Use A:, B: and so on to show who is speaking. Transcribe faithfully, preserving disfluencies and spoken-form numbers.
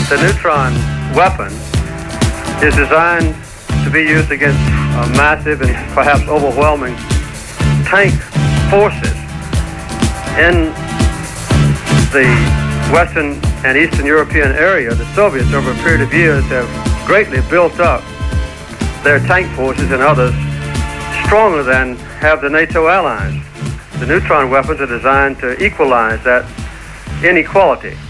A: The neutron weapon is designed to be used against uh, massive and perhaps overwhelming tank forces. In the Western and Eastern European area, the Soviets over a period of years have greatly built up their tank forces and others stronger than have the NATO allies. The neutron weapons are designed to equalize that inequality.